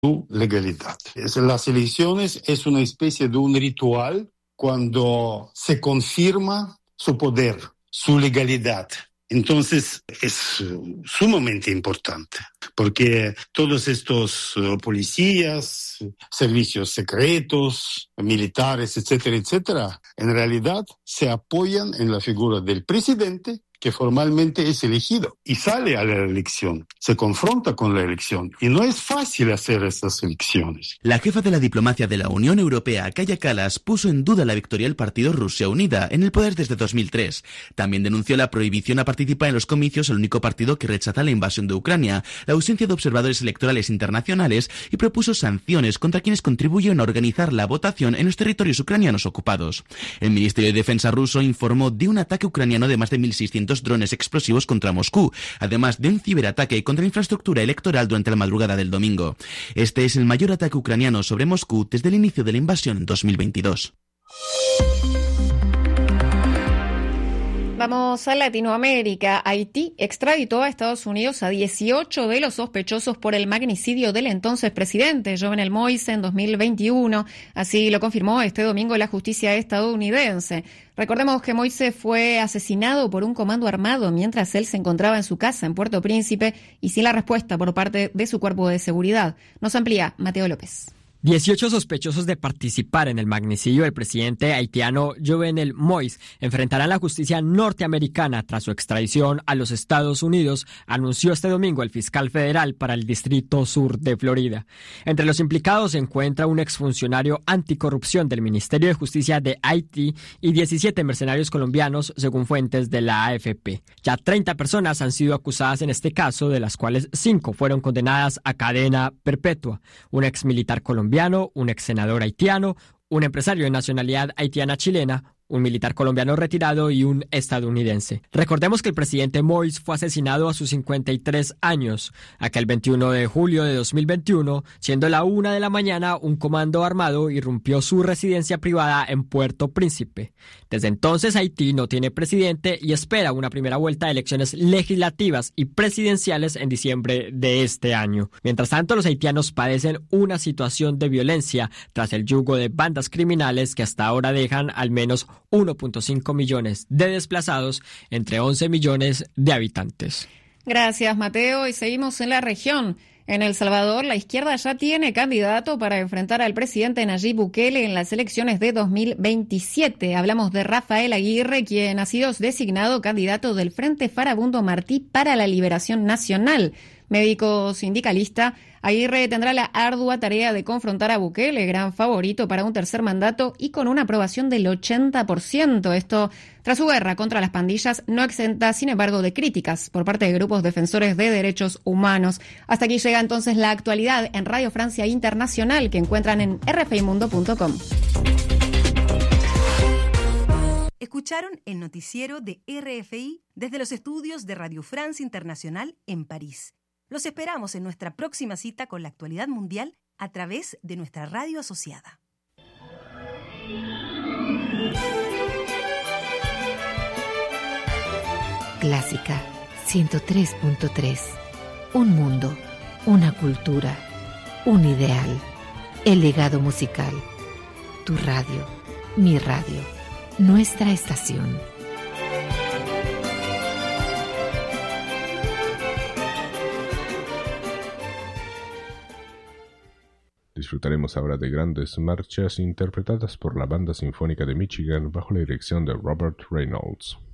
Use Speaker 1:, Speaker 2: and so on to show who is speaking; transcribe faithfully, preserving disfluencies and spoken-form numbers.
Speaker 1: su legalidad. Las elecciones es una especie de un ritual cuando se confirma su poder, su legalidad. Entonces es sumamente importante, porque todos estos uh, policías, servicios secretos, militares, etcétera, etcétera, en realidad se apoyan en la figura del presidente, que formalmente es elegido y sale a la elección, se confronta con la elección y no es fácil hacer estas elecciones.
Speaker 2: La jefa de la diplomacia de la Unión Europea, Kaja Kallas, puso en duda la victoria del partido Rusia Unida en el poder desde dos mil tres. También denunció la prohibición a participar en los comicios al único partido que rechaza la invasión de Ucrania, la ausencia de observadores electorales internacionales y propuso sanciones contra quienes contribuyen a organizar la votación en los territorios ucranianos ocupados. El Ministerio de Defensa ruso informó de un ataque ucraniano de más de mil seiscientos drones explosivos contra Moscú, además de un ciberataque contra la infraestructura electoral durante la madrugada del domingo. Este es el mayor ataque ucraniano sobre Moscú desde el inicio de la invasión en dos mil veintidós.
Speaker 3: Vamos a Latinoamérica. Haití extraditó a Estados Unidos a dieciocho de los sospechosos por el magnicidio del entonces presidente Jovenel Moïse en dos mil veintiuno. Así lo confirmó este domingo la justicia estadounidense. Recordemos que Moïse fue asesinado por un comando armado mientras él se encontraba en su casa en Puerto Príncipe y sin la respuesta por parte de su cuerpo de seguridad. Nos amplía Mateo López.
Speaker 4: dieciocho sospechosos de participar en el magnicidio del presidente haitiano Jovenel Moïse enfrentarán la justicia norteamericana tras su extradición a los Estados Unidos, anunció este domingo el fiscal federal para el Distrito Sur de Florida. Entre los implicados se encuentra un exfuncionario anticorrupción del Ministerio de Justicia de Haití y diecisiete mercenarios colombianos, según fuentes de la A F P. Ya treinta personas han sido acusadas en este caso, de las cuales cinco fueron condenadas a cadena perpetua. Un exmilitar colombiano, un ex senador haitiano, un empresario de nacionalidad haitiana-chilena, un militar colombiano retirado y un estadounidense. Recordemos que el presidente Moïse fue asesinado a sus cincuenta y tres años. Aquel veintiuno de julio de dos mil veintiuno, siendo la una de la mañana, un comando armado irrumpió su residencia privada en Puerto Príncipe. Desde entonces, Haití no tiene presidente y espera una primera vuelta de elecciones legislativas y presidenciales en diciembre de este año. Mientras tanto, los haitianos padecen una situación de violencia tras el yugo de bandas criminales que hasta ahora dejan al menos uno punto cinco millones de desplazados entre once millones de habitantes.
Speaker 3: Gracias, Mateo. Y seguimos en la región. En El Salvador, la izquierda ya tiene candidato para enfrentar al presidente Nayib Bukele en las elecciones de dos mil veintisiete. Hablamos de Rafael Aguirre, quien ha sido designado candidato del Frente Farabundo Martí para la Liberación Nacional. Médico sindicalista, Aguirre tendrá la ardua tarea de confrontar a Bukele, gran favorito para un tercer mandato y con una aprobación del ochenta por ciento. Esto tras su guerra contra las pandillas, no exenta, sin embargo, de críticas por parte de grupos defensores de derechos humanos. Hasta aquí llega entonces la actualidad en Radio Francia Internacional, que encuentran en r f i mundo punto com.
Speaker 5: Escucharon el noticiero de R F I desde los estudios de Radio France Internacional en París. Los esperamos en nuestra próxima cita con la actualidad mundial a través de nuestra radio asociada.
Speaker 6: Clásica ciento tres punto tres. Un mundo, una cultura, un ideal. El legado musical. Tu radio, mi radio, nuestra estación.
Speaker 7: Disfrutaremos ahora de grandes marchas interpretadas por la Banda Sinfónica de Michigan bajo la dirección de Robert Reynolds.